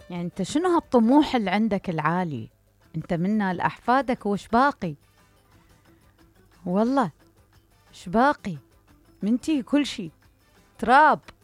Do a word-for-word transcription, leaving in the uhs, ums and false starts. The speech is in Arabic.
يعني أنت شنو هالطموح اللي عندك العالي؟ أنت منا لأحفادك وش باقي؟ والله إيش باقي؟ منتي كل شي تراب.